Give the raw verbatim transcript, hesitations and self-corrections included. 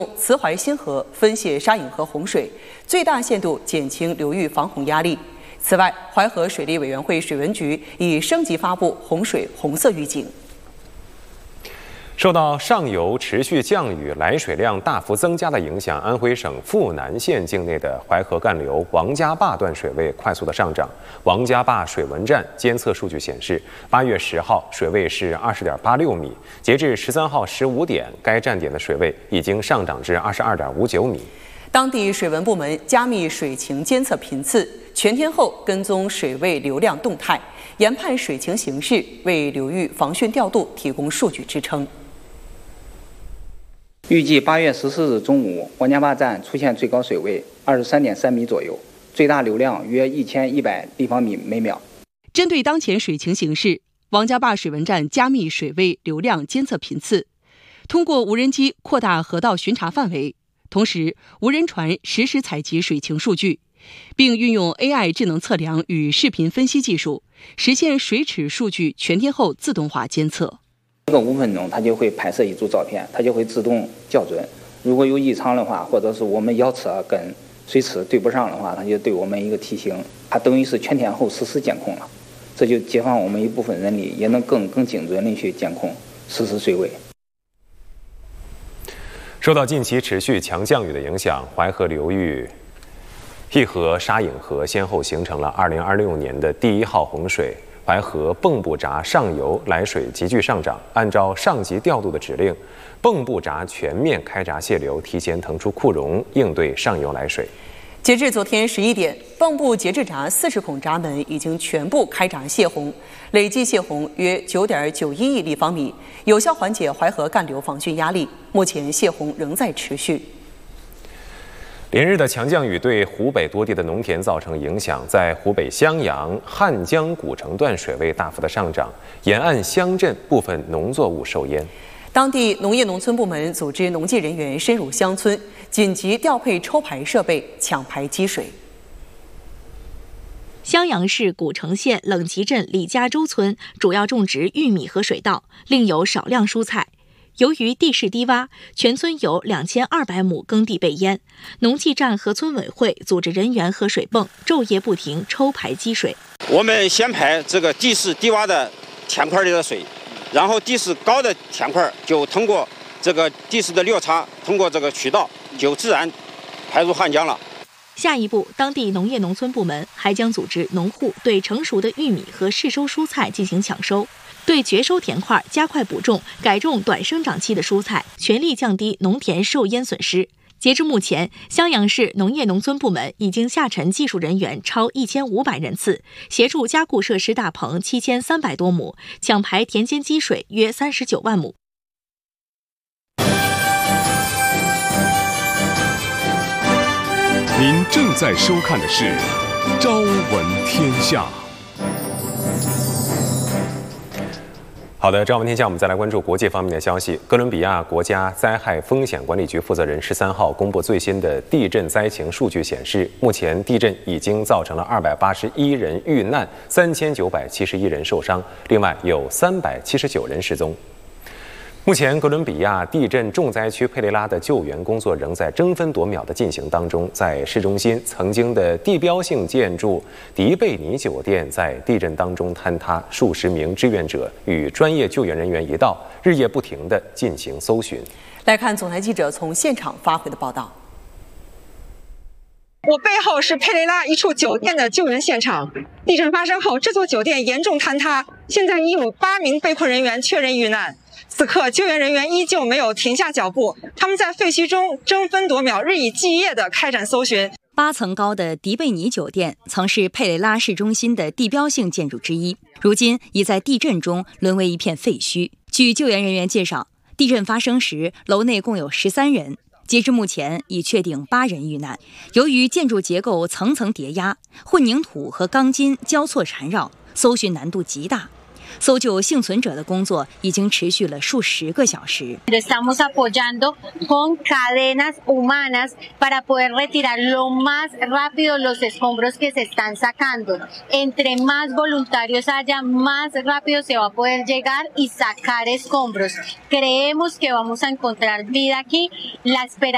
慈淮新河分泄沙引河洪水，最大限度减轻流域防洪压力。此外，淮河水利委员会水文局已升级发布洪水红色预警。 受到上游持续降雨、来水量大幅增加的影响，安徽省阜南县境内的淮河干流王家坝段水位快速的上涨。王家坝水文站监测数据显示，八月十号水位是二十点八六米，截至十三号十五点，该站点的水位已经上涨至二十二点五九米。 当地水文部门加密水情监测频次，全天候跟踪水位流量动态，研判水情形势，为流域防汛调度提供数据支撑。 预计八月十四日中午，王家坝站出现最高水位二十三点三米左右，最大流量约一千一百立方米每秒。 针对当前水情形势，王家坝水文站加密水位流量监测频次，通过无人机扩大河道巡查范围，同时无人船实时采集水情数据，并运用 A I 智能测量与视频分析技术，实现水尺数据全天候自动化监测。 这个五分钟，它就会拍摄一组照片，它就会自动校准。如果有异常的话，或者是我们遥测跟水尺对不上的话，它就对我们一个提醒。它等于是全天候实时监控了，这就解放我们一部分人力，也能更更精准地去监控实时水位。 受到近期持续强降雨的影响，淮河流域一河、沙引河先后形成了二零二六年的第一号洪水。 淮河蚌埠闸上游来水急剧上涨，按照上级调度的指令，蚌埠闸全面开闸泄流，提前腾出库容，应对上游来水。 截至昨天十一点，蚌埠节制闸四十孔闸门已经全部开闸泄洪，累计泄洪约九点九一亿立方米，有效缓解淮河干流防汛压力。目前泄洪仍在持续。 连日的强降雨对湖北多地的农田造成影响，在湖北襄阳汉江古城段水位大幅的上涨，沿岸乡镇部分农作物受淹。 当地农业农村部门组织农技人员深入乡村，紧急调配抽排设备，抢排积水。 襄阳市古城县冷集镇李家洲村主要种植玉米和水稻，另有少量蔬菜。 由于地势低洼，全村有两千二百亩耕地被淹。农技站和村委会组织人员和水泵，昼夜不停抽排积水。 我们先排这个地势低洼的田块里的水，然后地势高的田块就通过这个地势的落差，通过这个渠道就自然排入汉江了。 下一步，当地农业农村部门还将组织农户对成熟的玉米和市收蔬菜进行抢收。 对绝收田块加快补种，改种短生长期的蔬菜，全力降低农田受淹损失。截至目前，襄阳市农业农村部门已经下沉技术人员超一千五百人次，协助加固设施大棚七千三百多亩，抢排田间积水约三十九万亩。 您正在收看的是《朝闻天下》。 好的，朝闻天下，我们再来关注国际方面的消息。哥伦比亚国家灾害风险管理局负责人十三号公布最新的地震灾情数据显示，目前地震已经造成了二百八十一人遇难，三千九百七十一人受伤，另外有三百七十九人失踪。 目前，哥伦比亚地震重灾区佩雷拉的救援工作仍在争分夺秒地进行当中。在市中心，曾经的地标性建筑迪贝尼酒店在地震当中坍塌，数十名志愿者与专业救援人员一道，日夜不停地进行搜寻。 来看总台记者从现场发回的报道。 我背后是佩雷拉一处酒店的救援现场。地震发生后，这座酒店严重坍塌，现在已有八名被困人员确认遇难。此刻，救援人员依旧没有停下脚步，他们在废墟中争分夺秒、日以继夜地开展搜寻。 八层高的迪贝尼酒店曾是佩雷拉市中心的地标性建筑之一，如今已在地震中沦为一片废墟。据救援人员介绍，地震发生时，楼内共有十三人。 截至目前，已确定八人遇难。由于建筑结构层层叠压，混凝土和钢筋交错缠绕，搜寻难度极大。搜救幸存者的工作已经持续了数十个小时。 Estamos apoyando con cadenas humanas para poder retirar lo más rápido los escombros que se están sacando. Entre más voluntarios haya, más rápido se va a poder llegar y sacar escombros. Creemos que vamos a encontrar vida aquí. La esperanza